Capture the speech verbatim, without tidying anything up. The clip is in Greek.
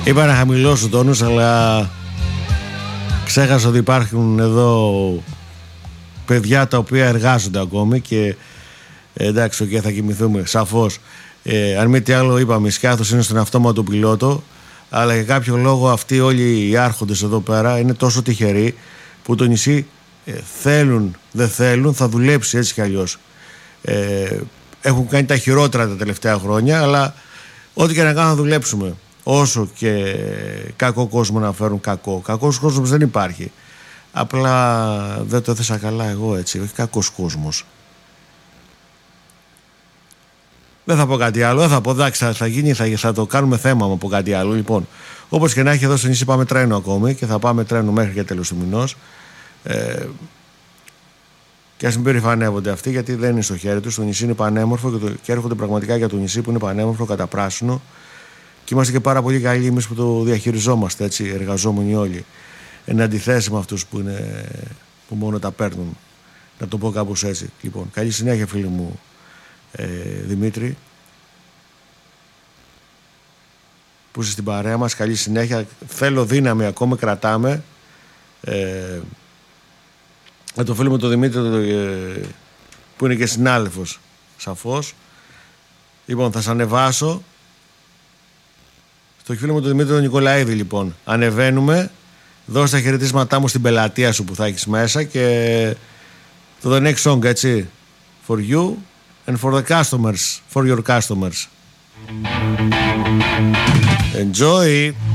Είπα να χαμηλώσω τόνους, αλλά ξέχασα ότι υπάρχουν εδώ παιδιά τα οποία εργάζονται ακόμη και εντάξει, okay, θα κοιμηθούμε, σαφώς. Ε, αν μη τι άλλο, είπαμε, η σκιάθος είναι στον αυτόματο πιλότο, αλλά για κάποιο λόγο αυτοί όλοι οι άρχοντες εδώ πέρα είναι τόσο τυχεροί που το νησί ε, θέλουν, δεν θέλουν, θα δουλέψει έτσι κι αλλιώς. Ε, έχουν κάνει τα χειρότερα τα τελευταία χρόνια, αλλά ό,τι και να κάνουν θα δουλέψουμε. Όσο και κακό κόσμο να φέρουν, κακό. Κακός κόσμος δεν υπάρχει. Απλά δεν το έθεσα καλά εγώ, έτσι. Όχι κακός κόσμος. Δεν θα πω κάτι άλλο. Δεν θα πω, εντάξει, θα, θα γίνει, θα, θα το κάνουμε θέμα από κάτι άλλο. Λοιπόν, όπως και να έχει, εδώ στο νησί πάμε τρένο ακόμη και θα πάμε τρένο μέχρι και τέλος του μηνός. Ε, και ας μην περηφανεύονται αυτοί, γιατί δεν είναι στο χέρι τους. Το νησί είναι πανέμορφο και, το, και έρχονται πραγματικά για το νησί που είναι πανέμορφο, καταπράσινο. Και είμαστε και πάρα πολύ καλοί εμείς που το διαχειριζόμαστε, έτσι, εργαζόμενοι όλοι. Εν αντιθέσει με αυτούς που, είναι, που μόνο τα παίρνουν. Να το πω κάπως έτσι. Λοιπόν, καλή συνέχεια, φίλοι μου, ε, Δημήτρη, που είσαι στην παρέα μας. Καλή συνέχεια. Θέλω δύναμη, ακόμα κρατάμε. Ε, με το φίλο μου τον Δημήτρη, ε, που είναι και συνάδελφος, σαφώς. Λοιπόν, θα σας ανεβάσω. Στο φίλο μου τον Δημήτρη τον Νικολαίδη, λοιπόν. Ανεβαίνουμε. Δώσε τα χαιρετίσματά μου στην πελατεία σου που θα έχεις μέσα και το the next song, έτσι. For you and for the customers. For your customers. Enjoy!